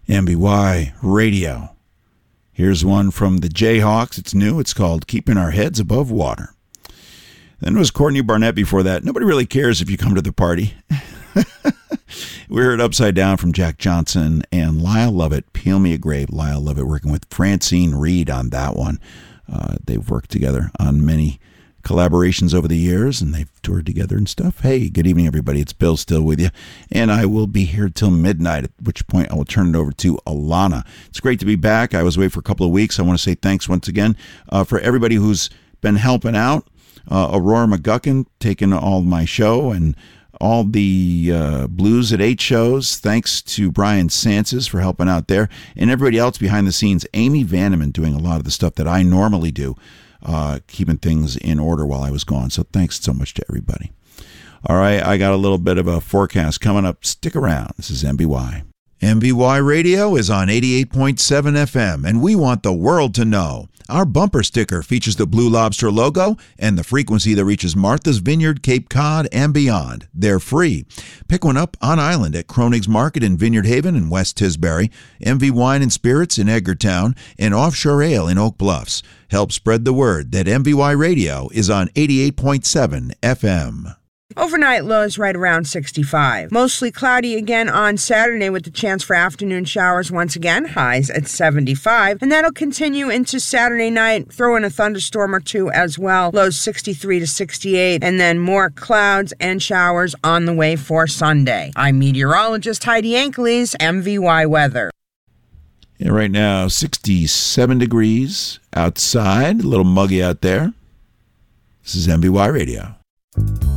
MBY Radio. Here's one from the Jayhawks. It's new. It's called Keeping Our Heads Above Water. Then it was Courtney Barnett before that. Nobody really cares if you come to the party. We heard Upside Down from Jack Johnson and Lyle Lovett, Peel Me a Grave. Lyle Lovett working with Francine Reed on that one. They've worked together on many collaborations over the years, and they've toured together and stuff. Hey, good evening, everybody. It's Bill still with you, and I will be here till midnight, at which point I will turn it over to Alana. It's great to be back. I was away for a couple of weeks. I want to say thanks once again for everybody who's been helping out. Aurora McGuckin taking all my show and all the Blues at 8 shows. Thanks to Brian Sanses for helping out there. And everybody else behind the scenes. Amy Vanneman doing a lot of the stuff that I normally do, keeping things in order while I was gone. So thanks so much to everybody. All right, I got a little bit of a forecast coming up. Stick around. This is MBY. MBY Radio is on 88.7 FM, and we want the world to know. Our bumper sticker features the Blue Lobster logo and the frequency that reaches Martha's Vineyard, Cape Cod, and beyond. They're free. Pick one up on island at Kronig's Market in Vineyard Haven and West Tisbury, MV Wine and Spirits in Edgartown, and Offshore Ale in Oak Bluffs. Help spread the word that MBY Radio is on 88.7 FM. Overnight lows right around 65. Mostly cloudy again on Saturday with the chance for afternoon showers once again, highs at 75. And that'll continue into Saturday night. Throw in a thunderstorm or two as well. Lows 63 to 68. And then more clouds and showers on the way for Sunday. I'm meteorologist Heidi Ankleys, MVY Weather. Yeah, right now, 67 degrees outside. A little muggy out there. This is MBY Radio.